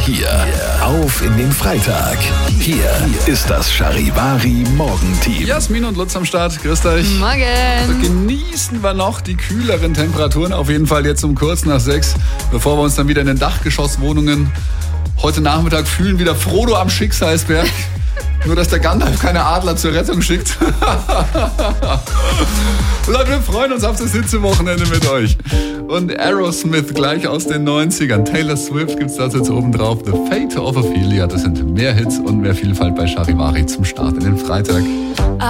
hier auf in den Freitag. Hier ist das Charivari Morgenteam. Jasmin und Lutz am Start. Grüßt euch. Morgen. Also genießen wir noch die kühleren Temperaturen. Auf jeden Fall jetzt um kurz nach 6, bevor wir uns dann wieder in den Dachgeschosswohnungen heute Nachmittag fühlen, wieder Frodo am Schicksalsberg. Nur, dass der Gandalf keine Adler zur Rettung schickt. Leute, wir freuen uns auf das Hitzewochenende mit euch. Und Aerosmith gleich aus den 90ern. Taylor Swift gibt's das jetzt oben drauf. The Fate of Ophelia. Das sind mehr Hits und mehr Vielfalt bei Charivari zum Start in den Freitag.